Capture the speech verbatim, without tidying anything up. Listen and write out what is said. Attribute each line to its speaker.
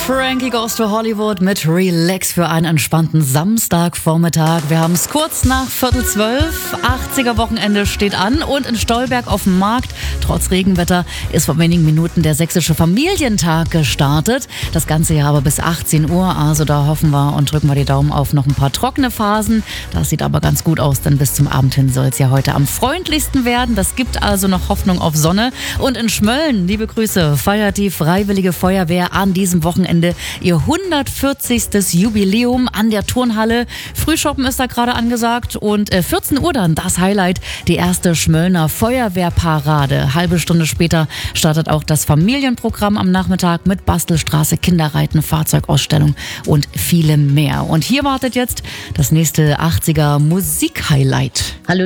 Speaker 1: Frankie Goes to Hollywood mit Relax für einen entspannten Samstagvormittag. Wir haben es kurz nach Viertel zwölf. achtziger Wochenende steht an und in Stolberg auf dem Markt, trotz Regenwetter, ist vor wenigen Minuten der sächsische Familientag gestartet. Das ganze Jahr aber bis achtzehn Uhr. Also da hoffen wir und drücken wir die Daumen auf noch ein paar trockene Phasen. Das sieht aber ganz gut aus, denn bis zum Abend hin soll es ja heute am freundlichsten werden. Das gibt also noch Hoffnung auf Sonne. Und in Schmölln, liebe Grüße, feiert die Freiwillige Feuerwehr an diesem Wochenende ihr hundertvierzigstes Jubiläum an der Turnhalle. Frühshoppen ist da gerade angesagt und äh, vierzehn Uhr dann das Highlight, die erste Schmöllner Feuerwehrparade. Halbe Stunde später startet auch das Familienprogramm am Nachmittag mit Bastelstraße, Kinderreiten, Fahrzeugausstellung und vielem mehr. Und hier wartet jetzt das nächste achtziger Musikhighlight. Hallo